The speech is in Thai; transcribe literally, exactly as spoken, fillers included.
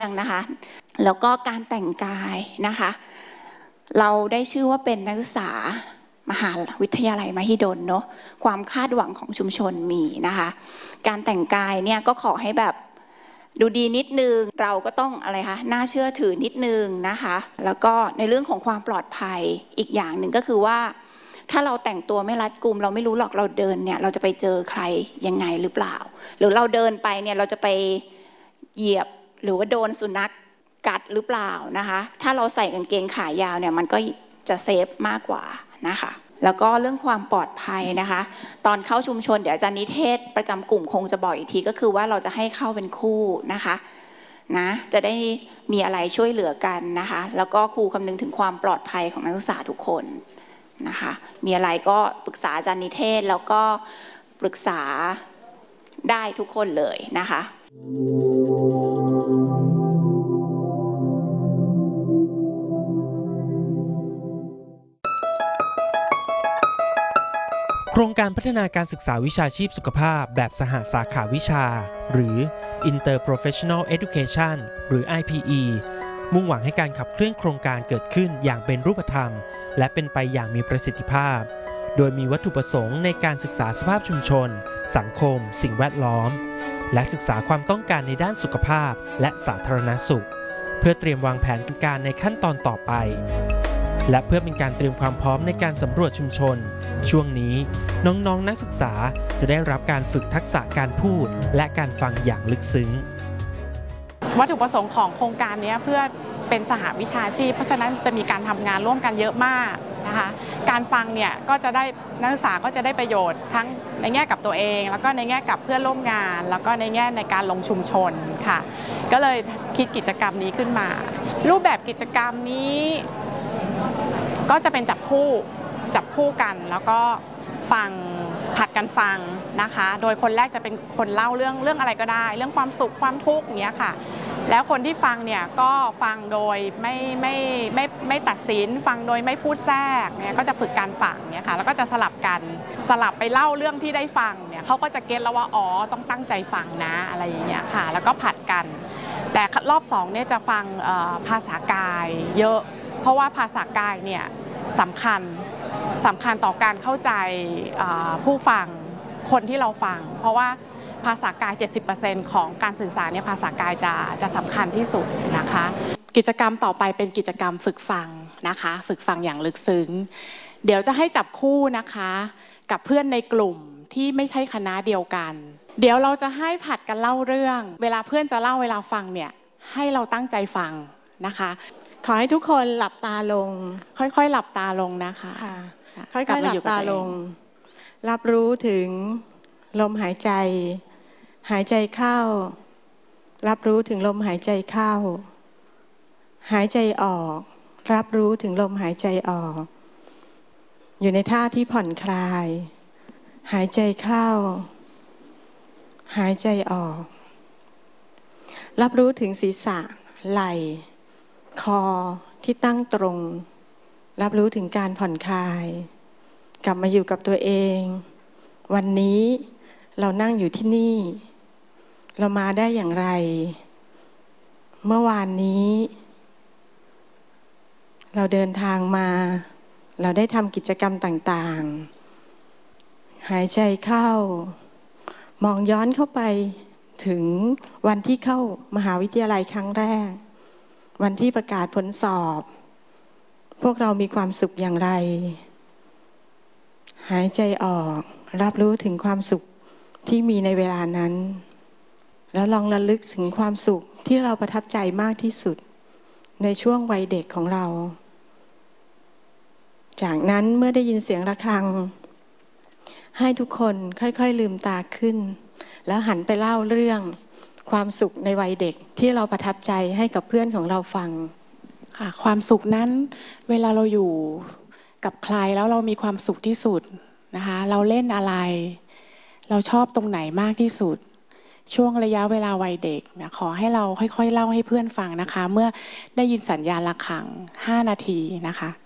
นะคะแล้วก็การแต่งกายนะคะเราได้ชื่อว่าเป็นนักศึกษามหาวิทยาลัยมหิดลเนาะความคาดหวังของชุมชนมีนะคะการแต่งกายเนี่ยก็ขอให้แบบดูดีนิดนึงเราก็ต้องอะไรคะน่าเชื่อถือนิดนึงนะคะแล้วก็ในเรื่องของความปลอดภัยอีกอย่างหนึ่งก็คือว่าถ้าเราแต่งตัวไม่รัดกุมเราไม่รู้หรอกเราเดินเนี่ยเราจะไปเจอใครยังไงหรือเปล่าหรือเราเดินไปเนี่ยเราจะไปเหยียบหรือว่าโดนสุนัขกัดหรือเปล่านะคะถ้าเราใส่กางเกงขายาวเนี่ยมันก็จะเซฟมากกว่านะคะแล้วก็เรื่องความปลอดภัยนะคะตอนเข้าชุมชนเดี๋ยวอาจารย์นิเทศประจำกลุ่มคงจะบอกอีกทีก็คือว่าเราจะให้เข้าเป็นคู่นะคะนะจะได้มีอะไรช่วยเหลือกันนะคะแล้วก็ครูคำนึงถึงความปลอดภัยของนักศึกษาทุกคนนะคะมีอะไรก็ปรึกษาอาจารย์นิเทศแล้วก็ปรึกษาได้ทุกคนเลยนะคะโครงการพัฒนาการศึกษาวิชาชีพสุขภาพแบบสหสาขาวิชาหรือ Interprofessional Education หรือ ไอ พี อี มุ่งหวังให้การขับเคลื่อนโครงการเกิดขึ้นอย่างเป็นรูปธรรมและเป็นไปอย่างมีประสิทธิภาพโดยมีวัตถุประสงค์ในการศึกษาสภาพชุมชนสังคมสิ่งแวดล้อมและศึกษาความต้องการในด้านสุขภาพและสาธารณสุขเพื่อเตรียมวางแผนการในขั้นตอนต่อไปและเพื่อเป็นการเตรียมความพร้อมในการสำรวจชุมชนช่วงนี้น้องๆ น, นักศึกษาจะได้รับการฝึกทักษะการพูดและการฟังอย่างลึกซึ้งวัตถุประสงค์ของโครงการนี้เพื่อเป็นสหวิชาชีพเพราะฉะนั้นจะมีการทำงานร่วมกันเยอะมากนะคะการฟังเนี่ยก็จะได้นักศึกษาก็จะได้ประโยชน์ทั้งในแง่กับตัวเองแล้วก็ในแง่กับเพื่อนร่วมงานแล้วก็ในแง่ในการลงชุมชนค่ะก็เลยคิดกิจกรรมนี้ขึ้นมารูปแบบกิจกรรมนี้ก็จะเป็นจับคู่จับคู่กันแล้วก็ฟังผัดกันฟังนะคะโดยคนแรกจะเป็นคนเล่าเรื่องเรื่องอะไรก็ได้เรื่องความสุขความทุกข์อย่างเงี้ยค่ะแล้วคนที่ฟังเนี่ยก็ฟังโดยไม่ไม่ไม่ไม่ตัดสินฟังโดยไม่พูดแทรกเนี่ยก็จะฝึกการฟังเนี่ยค่ะแล้วก็จะสลับกันสลับไปเล่าเรื่องที่ได้ฟังเนี่ยเขาก็จะเก็ตแล้วว่าอ๋อต้องตั้งใจฟังนะอะไรอย่างเงี้ยค่ะแล้วก็ผัดกันแต่รอบสองเนี่ยจะฟังภาษากายเยอะเพราะว่าภาษากายเนี่ยสำคัญสำคัญต่อการเข้าใจผู้ฟังคนที่เราฟังเพราะว่าภาษากาย เจ็ดสิบเปอร์เซ็นต์ ของการสื่อสารเนี่ยภาษากายจะจะสำคัญที่สุดนะคะกิจกรรมต่อไปเป็นกิจกรรมฝึกฟังนะคะฝึกฟังอย่างลึกซึ้งเดี๋ยวจะให้จับคู่นะคะกับเพื่อนในกลุ่มที่ไม่ใช่คณะเดียวกันเดี๋ยวเราจะให้ผัดกันเล่าเรื่องเวลาเพื่อนจะเล่าเวลาฟังเนี่ยให้เราตั้งใจฟังนะคะขอให้ทุกคนหลับตาลงค่อยๆหลับตาลงนะคะค่อยๆหลับตาลงรับรู้ถึงลมหายใจหายใจเข้ารับรู้ถึงลมหายใจเข้าหายใจออกรับรู้ถึงลมหายใจออกอยู่ในท่าที่ผ่อนคลายหายใจเข้าหายใจออกรับรู้ถึงศีรษะไหล่คอที่ตั้งตรงรับรู้ถึงการผ่อนคลายกลับมาอยู่กับตัวเองวันนี้เรานั่งอยู่ที่นี่เรามาได้อย่างไรเมื่อวานนี้เราเดินทางมาเราได้ทำกิจกรรมต่างๆหายใจเข้ามองย้อนเข้าไปถึงวันที่เข้ามหาวิทยาลัยครั้งแรกวันที่ประกาศผลสอบพวกเรามีความสุขอย่างไรหายใจออกรับรู้ถึงความสุขที่มีในเวลานั้นแล้วลองระลึกถึงความสุขที่เราประทับใจมากที่สุดในช่วงวัยเด็กของเราจากนั้นเมื่อได้ยินเสียงระฆังให้ทุกคนค่อยๆลืมตาขึ้นแล้วหันไปเล่าเรื่องความสุขในวัยเด็กที่เราประทับใจให้กับเพื่อนของเราฟังค่ะความสุขนั้นเวลาเราอยู่กับใครแล้วเรามีความสุขที่สุดนะคะเราเล่นอะไรเราชอบตรงไหนมากที่สุดช่วงระยะเวลาวัยเด็กนะขอให้เราค่อยๆเล่าให้เพื่อนฟังนะคะเมื่อได้ยินสัญญาณระฆังห้านาทีนะคะ